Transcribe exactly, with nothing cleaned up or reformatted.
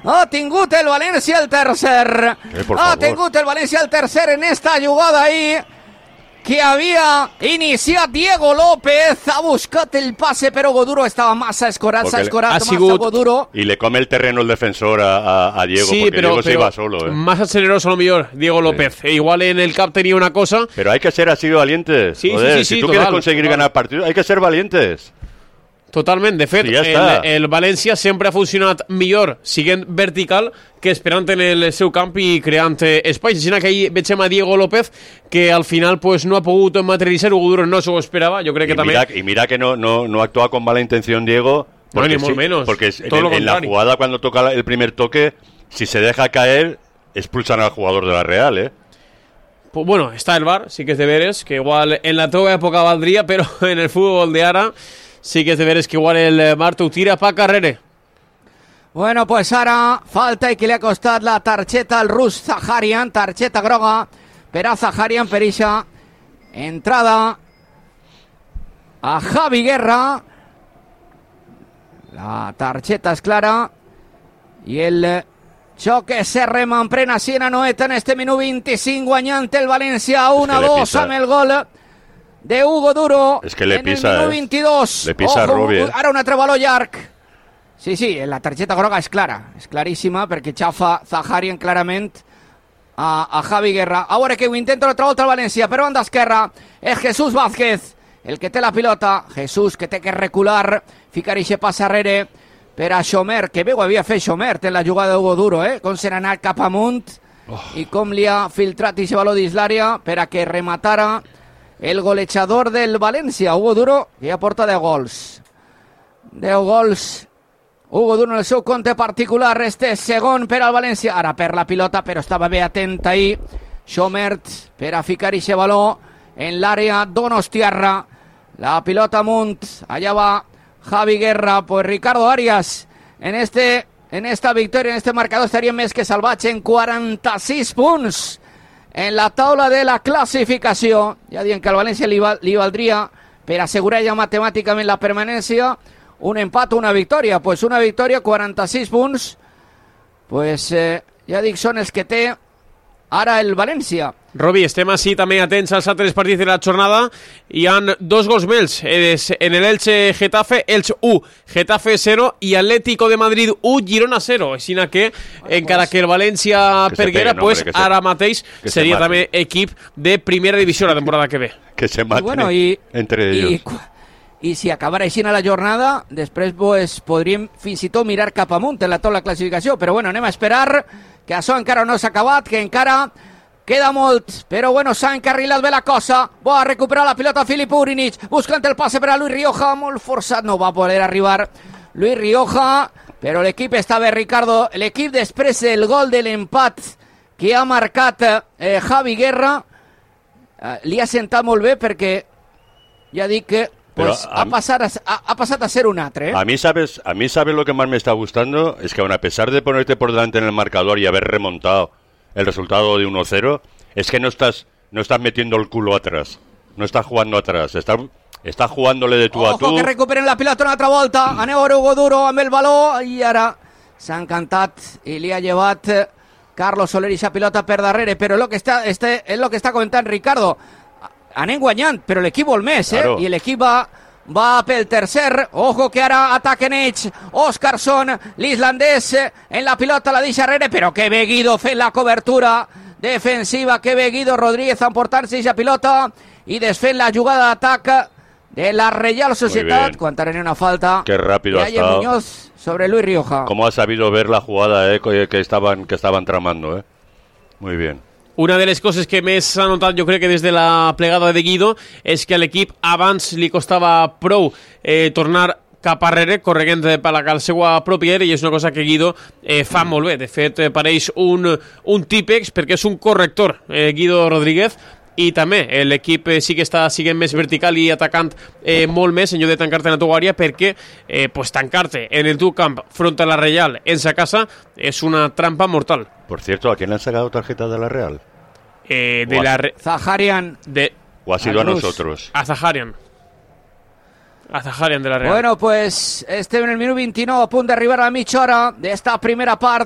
Ha tingut el València el tercer. Eh, por ha favor. tingut el València el tercer en esta jugada ahí que havia iniciat Diego López. Ha buscat el pase, però Goduro estava massa escorat, s'ha escorat ha massa sigut... Goduro. Y le come el terreno el defensor a, a, a Diego, Sí, porque pero, Diego se pero iba solo. ¿eh? más acelerado a lo mejor Diego López. Sí. E igual en el cap tenía una cosa. Pero hay que ser así de valientes. Sí, Joder, sí, sí, si sí, tú total, quieres conseguir total. ganar partidos, hay que ser valientes. Totalment, de fet, Sí, ja el, està. el València sempre ha funcionat millor siguent vertical que esperant en el seu camp i creant eh, espais. Així que ahir veiem a Diego López que al final pues, no ha pogut materialitzar. Hugo Duro no s'ho esperava, jo crec que Y també... mira, y mira que no, no, no actúa con mala intención Diego. No, Porque ni molt menos, Porque todo en, lo en la contrario. jugada, cuando toca la- el primer toque, si se deja caer, expulsan al jugador de la Real, ¿eh? Pues, bueno, està el V A R, sí que és de veres, que igual en la teva època valdria, però en el futbol de ara sí que és de veres que igual el V A R t'ho tira pa carrere. Bueno, pues ara falta i que li ha costat la targeta al rus Zaharian, targeta groga per a Zaharian per ixa entrada a Javi Guerra. La targeta és clara i el xoc se remanprena Siena Noeta en este minut vint-i-cinc, guanyant el València un a le dos pisa. amb el gol de Hugo Duro. Es que le en pisa, el minut eh. vint-i-dos. Le pisa a Ojo, Rubi, eh. Ara un altre baló llarg. Sí, sí, la targeta groga és clara, és claríssima, perquè xafa Zaharian clarament a, a Javi Guerra. A veure que ho intenta l'altra volta el València, per banda esquerra és Jesús Vázquez, el que té la pilota. Jesús, que té que recular, ficar ixe pas arrere per a Xomer, que bé ho havia fet Xomer en la jugada d'Hugo Duro, eh? Com se n'ha anat cap amunt oh. i com li ha filtrat ixe baló dins l'àrea per a que rematara el golejador del València, Hugo Duro, que ja porta deu gols. deu gols Hugo Duro en el seu compte particular, este segon per al València, ara per la pilota, però estava bé atent ahí Xomert per a ficar ixe baló en l'àrea donostiarra, la pilota amunt, allà va Javi Guerra, pues Ricardo Arias en este en esta victòria, en este marcador estaria més que salvatge en quaranta-sis punts en la taula de la classificació. Ja dient que al València li, val, li valdria per assegurar ja matemàticament la permanència un empat o una victòria. Pues una victòria, quaranta-sis punts, pues eh, ja dic, són els que té ara el València. Robi, estem així també atents als altres partits de la jornada. Hi han dos gols més en el Elche Getafe, Elche u, Getafe cero i Atlético de Madrid u, Girona cero. Així que, encara que el València que perguera, peguen, pues, hombre, que se, ara mateix seria també equip de primera divisió la temporada que ve. Que se maten I, bueno, i, entre ellos. I, i si acabara així a la jornada, després pues, podríem fins i tot mirar cap amunt en la taula de classificació, però bueno, anem a esperar, que això encara no s'ha acabat, que encara queda molt, però bueno, s'ha encarrilat bé la cosa. Va a recuperar la pilota Filip Urinic, buscant el passe per a Luis Rioja, molt forçat, no va poder arribar Luis Rioja, però l'equip està bé, Ricardo. L'equip després del gol de l'empat que ha marcat eh, Javi Guerra, eh, li ha sentat molt bé perquè ja dic que pues, a, ha, pasado a, ha, ha pasado a ser un atre. ¿eh? A mí, sabes, a mí, ¿sabes lo que más me está gustando? Es que aun a pesar de ponerte por delante en el marcador y haber remontado el resultado de uno cero, es que no estás, no estás metiendo el culo atrás. No estás jugando atrás. Estás, estás jugándole de tú Ojo, a tú. que recuperen la pilota una altra volta. Mm. Aneu a Hugo Duro amb el baló. I ara s'ha encantat i li ha llevat Carlos Soler i sa pilota per darrere. Però és el que està, este, és el que està comentant Ricardo. Anem guanyant, però l'equip vol més, eh? Claro. I l'equip va, va pel tercer. Ojo que ara ataquen ells. Óscarson, l'islandès, en la pilota la deixa darrere, però que bé Guido fent la cobertura defensiva, que bé Guido Rodríguez emportant-se aquesta pilota i desfent la jugada d'atac de la Real Sociedad. Quan tenen una falta. Qué rápido ha estado Muñoz sobre Luis Rioja. Cómo ha sabido ver la jugada eh, que, estaban, que estaban tramando. Eh. Muy bien. Una de les coses que més s'ha notat, jo crec que des de la plegada de Guido, és que a l'equip abans li costava prou eh, tornar cap arrere, corregent per la seva pròpia àrea, i és una cosa que Guido eh, fa molt bé. De fet, eh, pareix un, un típex, perquè és un corrector, eh, Guido Rodríguez, i també eh, l'equip eh, sí que està siguent més vertical i atacant eh, molt més en lloc de tancar-te en la teva àrea, perquè eh, pues, tancar-te en el teu camp front a la Real en sa casa és una trampa mortal. Por cierto, ¿a quién le han sacado tarjeta de la Real? Eh, de la re... Zaharian. De... ¿O ha sido a Rus. nosotros? A Zaharian. A Zaharian de la Real. Bueno, pues estem en el minut vint-i-nou, a punt d'arribar a la mitja hora d'esta primera part